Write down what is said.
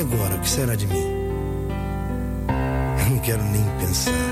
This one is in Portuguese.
agora, o que será de mim? Eu não quero nem pensar.